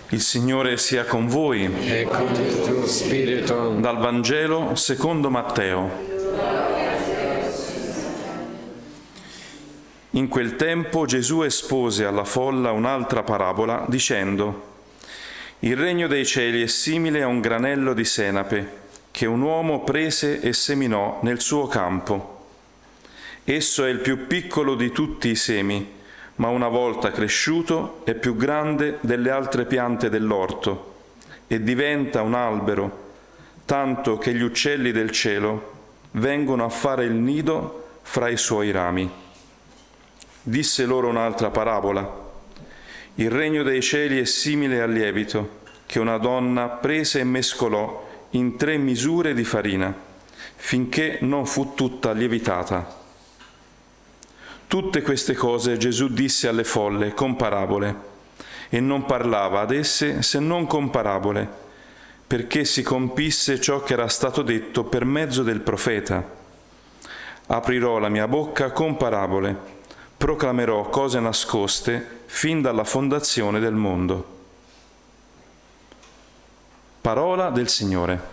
Il Signore sia con voi. E con il tuo spirito. Dal Vangelo secondo Matteo. In quel tempo Gesù espose alla folla un'altra parabola, dicendo: Il regno dei cieli è simile a un granello di senape che un uomo prese e seminò nel suo campo. Esso è il più piccolo di tutti i semi, ma una volta cresciuto è più grande delle altre piante dell'orto e diventa un albero, tanto che gli uccelli del cielo vengono a fare il nido fra i suoi rami. Disse loro un'altra parabola: Il regno dei cieli è simile al lievito che una donna prese e mescolò in 3 misure di farina, finché non fu tutta lievitata. Tutte queste cose Gesù disse alle folle con parabole, e non parlava ad esse se non con parabole, perché si compisse ciò che era stato detto per mezzo del profeta. Aprirò la mia bocca con parabole, proclamerò cose nascoste fin dalla fondazione del mondo. Parola del Signore.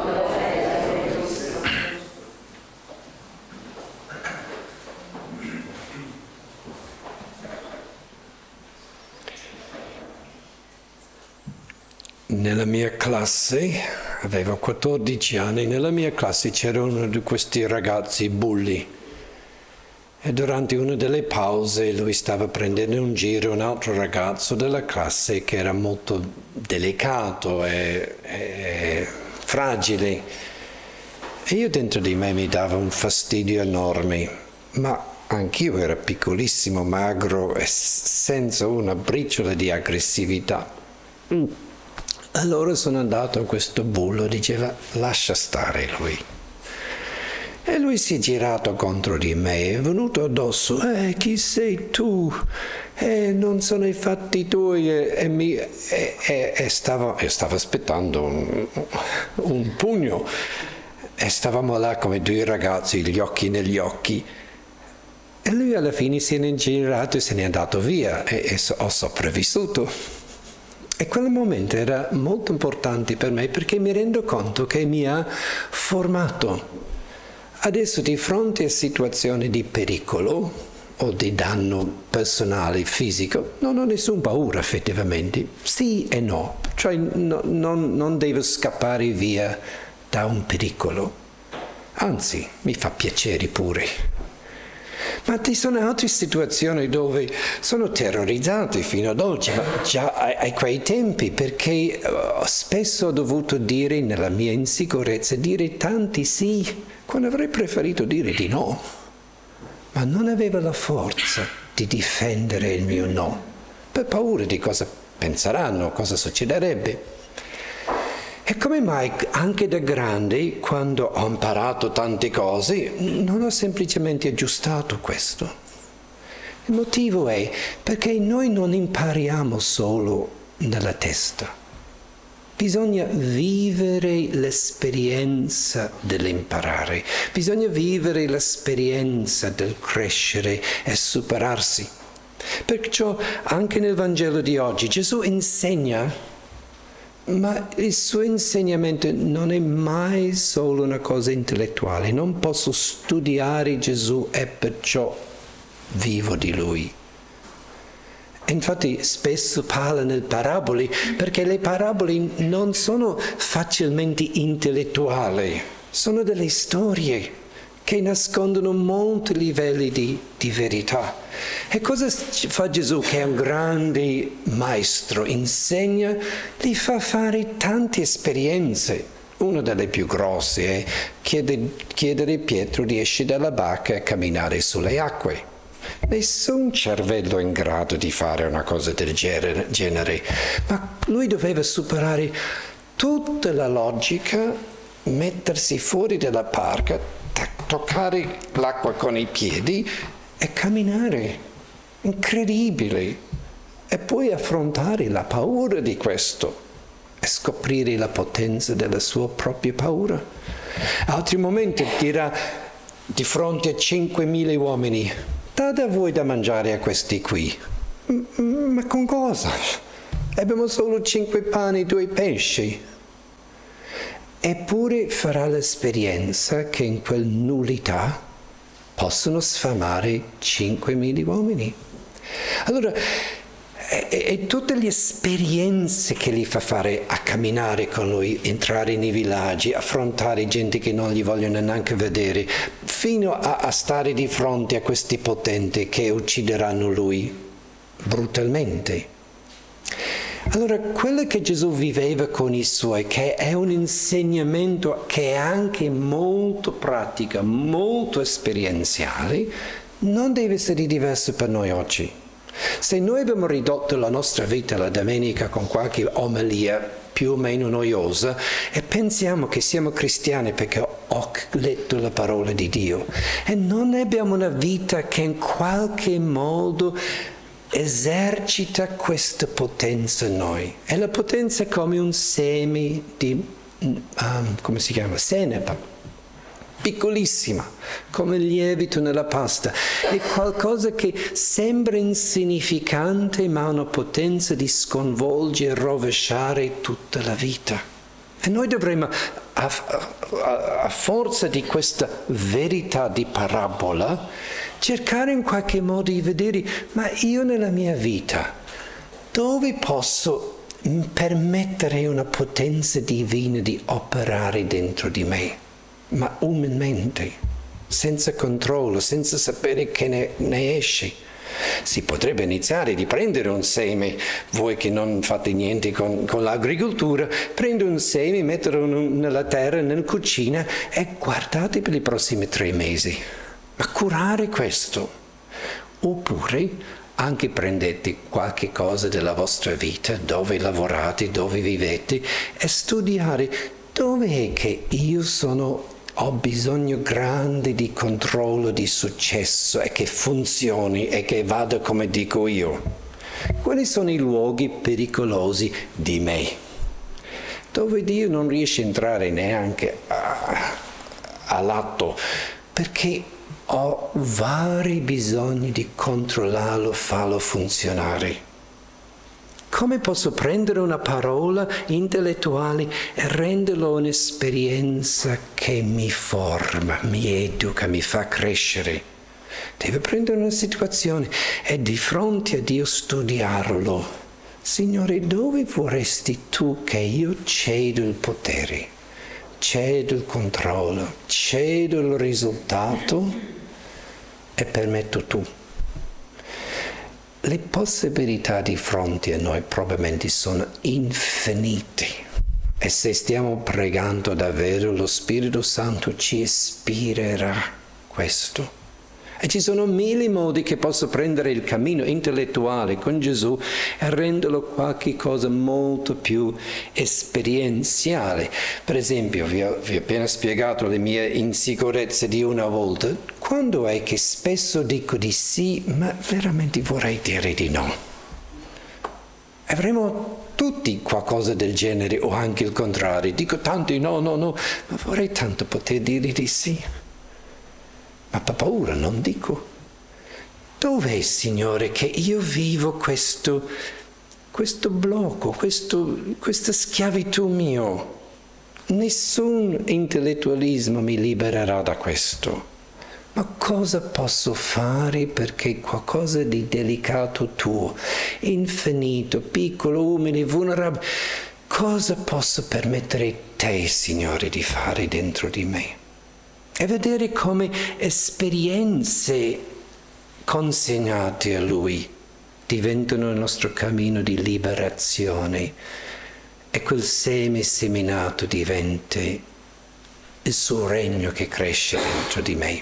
Nella mia classe, avevo 14 anni, nella mia classe c'era uno di questi ragazzi bulli e durante una delle pause lui stava prendendo in giro un altro ragazzo della classe che era molto delicato e fragile e io dentro di me mi dava un fastidio enorme, ma anch'io ero piccolissimo, magro e senza una briciola di aggressività. Allora sono andato a questo bullo, diceva lascia stare lui. E lui si è girato contro di me, è venuto addosso, chi sei tu? Non sono i fatti tuoi. Stavo aspettando un pugno e stavamo là come 2 ragazzi, gli occhi negli occhi. E lui alla fine si è girato e se n'è andato via e ho sopravvissuto. E quel momento era molto importante per me perché mi rendo conto che mi ha formato. Adesso di fronte a situazioni di pericolo o di danno personale, fisico, non ho nessuna paura effettivamente. Sì e no, cioè non devo scappare via da un pericolo. Anzi, mi fa piacere pure. Ma ci sono altre situazioni dove sono terrorizzato fino ad oggi, ma già a quei tempi, perché spesso ho dovuto dire nella mia insicurezza, dire tanti sì, quando avrei preferito dire di no. Ma non avevo la forza di difendere il mio no, per paura di cosa penseranno, cosa succederebbe. E come mai anche da grande, quando ho imparato tante cose, non ho semplicemente aggiustato questo? Il motivo è perché noi non impariamo solo nella testa. Bisogna vivere l'esperienza dell'imparare, bisogna vivere l'esperienza del crescere e superarsi. Perciò anche nel Vangelo di oggi Gesù insegna, ma il suo insegnamento non è mai solo una cosa intellettuale. Non posso studiare Gesù e perciò vivo di Lui. Infatti spesso parla nelle parabole, perché le parabole non sono facilmente intellettuali, sono delle storie che nascondono molti livelli di verità. E cosa fa Gesù, che è un grande maestro? Insegna, gli fa fare tante esperienze. Una delle più grosse è chiedere a Pietro di escere dalla barca e camminare sulle acque. Nessun cervello è in grado di fare una cosa del genere, ma lui doveva superare tutta la logica, mettersi fuori dalla barca, toccare l'acqua con i piedi e camminare. Incredibile. E poi affrontare la paura di questo e scoprire la potenza della sua propria paura. Altri momenti dirà di fronte a 5.000 uomini: date a voi da mangiare a questi qui. Ma con cosa? Abbiamo solo 5 pani e 2 pesci. Eppure farà l'esperienza che in quel nullità possono sfamare 5.000 uomini. Allora, e tutte le esperienze che gli fa fare a camminare con lui, entrare nei villaggi, affrontare gente che non gli vogliono neanche vedere, fino a stare di fronte a questi potenti che uccideranno lui brutalmente. Allora, quello che Gesù viveva con i suoi, che è un insegnamento che è anche molto pratico, molto esperienziale, non deve essere diverso per noi oggi. Se noi abbiamo ridotto la nostra vita la domenica con qualche omelia più o meno noiosa e pensiamo che siamo cristiani perché ho letto la parola di Dio e non abbiamo una vita che in qualche modo esercita questa potenza in noi. E la potenza è come un seme di, come si chiama? Senape. Piccolissima, come il lievito nella pasta. È qualcosa che sembra insignificante, ma ha una potenza di sconvolgere e rovesciare tutta la vita. E noi dovremmo, a forza di questa verità di parabola, cercare in qualche modo di vedere, ma io nella mia vita, dove posso permettere una potenza divina di operare dentro di me? Ma umilmente, senza controllo, senza sapere che ne esce. Si potrebbe iniziare di prendere un seme, voi che non fate niente con l'agricoltura, prende un seme, metterlo nella terra, nella cucina e guardate per i prossimi 3 mesi. Ma curare questo. Oppure anche prendete qualche cosa della vostra vita, dove lavorate, dove vivete, e studiare dove è che io ho bisogno grande di controllo, di successo e che funzioni e che vada come dico io. Quali sono i luoghi pericolosi di me? Dove Dio non riesce a entrare neanche all'atto, perché ho vari bisogni di controllarlo, farlo funzionare. Come posso prendere una parola intellettuale e renderlo un'esperienza che mi forma, mi educa, mi fa crescere? Devo prendere una situazione e di fronte a Dio studiarlo. Signore, dove vorresti tu che io cedo il potere, cedo il controllo, cedo il risultato e permetto tu? Le possibilità di fronte a noi probabilmente sono infinite e se stiamo pregando davvero lo Spirito Santo ci ispirerà questo. E ci sono 1000 modi che posso prendere il cammino intellettuale con Gesù e renderlo qualche cosa molto più esperienziale. Per esempio, vi ho appena spiegato le mie insicurezze di una volta. Quando è che spesso dico di sì, ma veramente vorrei dire di no? Avremo tutti qualcosa del genere o anche il contrario. Dico tanto no, ma vorrei tanto poter dire di sì. Ma per paura non dico. Dov'è, Signore, che io vivo questo blocco, questa schiavitù mio? Nessun intellettualismo mi libererà da questo. Ma cosa posso fare perché qualcosa di delicato tuo, infinito, piccolo, umile, vulnerabile, cosa posso permettere te, Signore, di fare dentro di me? E vedere come esperienze consegnate a Lui diventano il nostro cammino di liberazione e quel seme seminato diventa il suo regno che cresce dentro di me.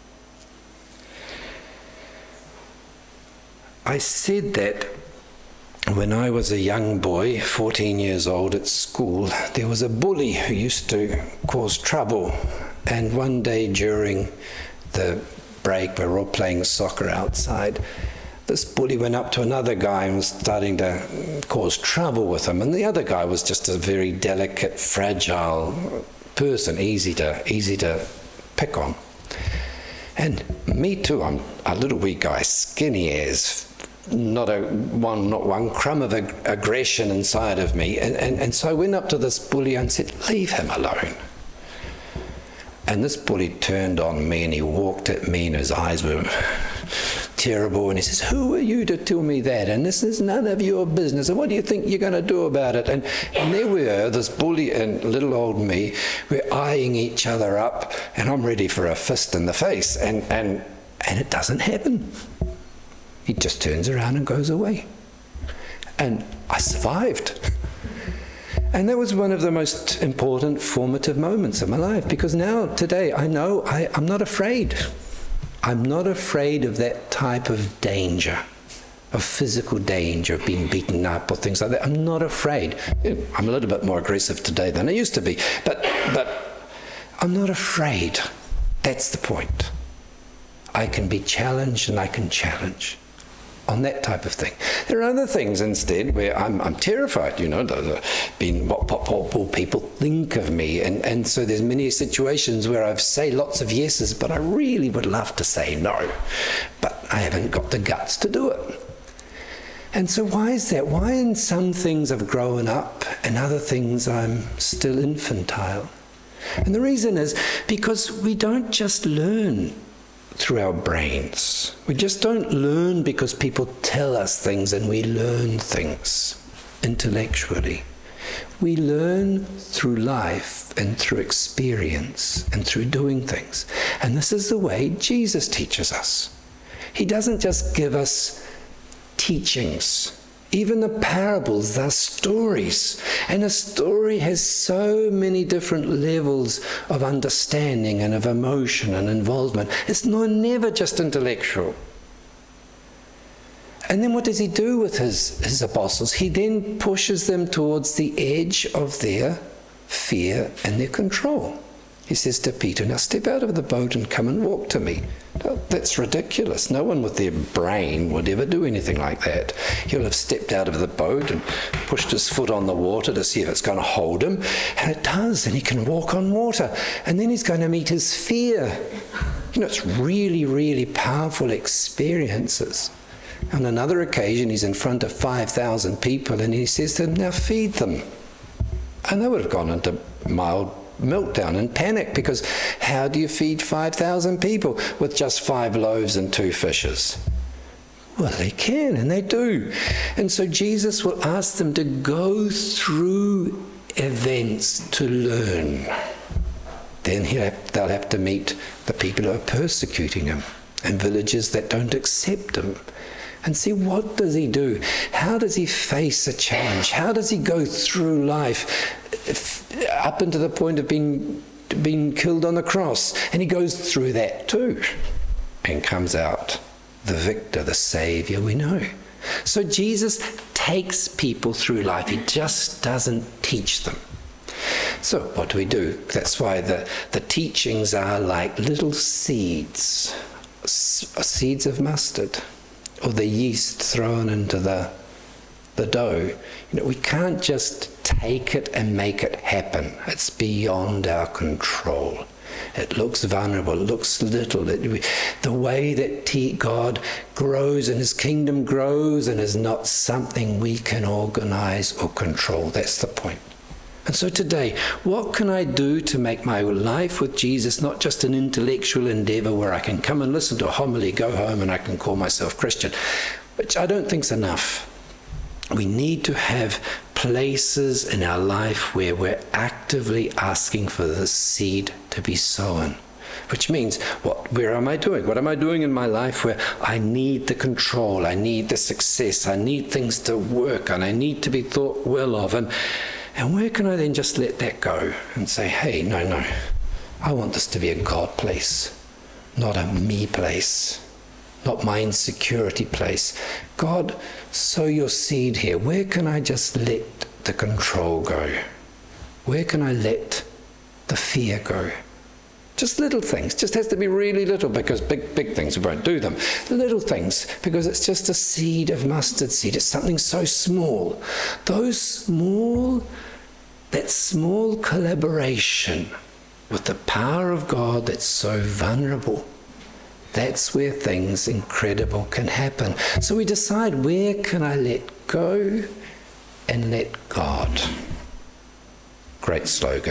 I said that when I was a young boy, 14 years old at school, there was a bully who used to cause trouble. And one day during the break, we were all playing soccer outside, this bully went up to another guy and was starting to cause trouble with him. And the other guy was just a very delicate, fragile person, easy to pick on. And me too, I'm a little wee guy, skinny as not one crumb of aggression inside of me. And so I went up to this bully and said, leave him alone. And this bully turned on me and he walked at me and his eyes were terrible. And he says, who are you to tell me that? And this is none of your business. And what do you think you're going to do about it? And there we are, this bully and little old me, we're eyeing each other up and I'm ready for a fist in the face. And it doesn't happen. He just turns around and goes away. And I survived. And that was one of the most important formative moments of my life, because now, today, I know I'm not afraid. I'm not afraid of that type of danger, of physical danger, of being beaten up or things like that. I'm not afraid. I'm a little bit more aggressive today than I used to be, but I'm not afraid. That's the point. I can be challenged and I can challenge on that type of thing. There are other things instead where I'm terrified, what will people think of me? And so there's many situations where I say lots of yeses, but I really would love to say no, but I haven't got the guts to do it. And so why is that? Why in some things I've grown up and other things I'm still infantile? And the reason is because we don't just learn through our brains. We just don't learn because people tell us things and we learn things intellectually. We learn through life and through experience and through doing things. And this is the way Jesus teaches us. He doesn't just give us teachings. Even the parables, they're stories. And a story has so many different levels of understanding and of emotion and involvement. It's never just intellectual. And then what does he do with his apostles? He then pushes them towards the edge of their fear and their control. He says to Peter, now step out of the boat and come and walk to me. Now, that's ridiculous. No one with their brain would ever do anything like that. He'll have stepped out of the boat and pushed his foot on the water to see if it's going to hold him. And it does, and he can walk on water. And then he's going to meet his fear. It's really, really powerful experiences. On another occasion, he's in front of 5,000 people, and he says to them, now feed them. And they would have gone into mild meltdown and panic, because how do you feed 5,000 people with just 5 loaves and 2 fishes? Well, they can, and they do. And so Jesus will ask them to go through events to learn. Then they'll have to meet the people who are persecuting him and villages that don't accept him. And see, what does he do? How does he face a challenge? How does he go through life up into the point of being killed on the cross? And he goes through that too and comes out the victor, the Saviour we know. So Jesus takes people through life. He just doesn't teach them. So what do? That's why the teachings are like little seeds, seeds of mustard, or the yeast thrown into the dough. We can't just take it and make it happen. It's beyond our control. It looks vulnerable, it looks little. The way that God grows and his kingdom grows and is not something we can organize or control. That's the point. And so today, what can I do to make my life with Jesus not just an intellectual endeavor where I can come and listen to a homily, go home, and I can call myself Christian, which I don't think is enough. We need to have places in our life where we're actively asking for the seed to be sown. Which means, where am I doing? What am I doing in my life where I need the control, I need the success, I need things to work, and I need to be thought well of? And where can I then just let that go and say, hey, no, I want this to be a God place, not a me place, not my insecurity place. God, sow your seed here. Where can I just let the control go? Where can I let the fear go? Just little things. Just has to be really little, because big things, we won't do them. Little things, because it's just a seed of mustard seed. It's something so small. That small collaboration with the power of God that's so vulnerable That's where things incredible can happen. So we decide, where can I let go and let God? Great slogan.